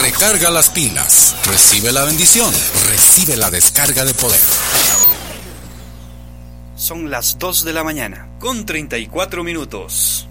Recarga las pilas. Recibe la bendición. Recibe la descarga de poder. Son las 2 de la mañana, con 34 minutos.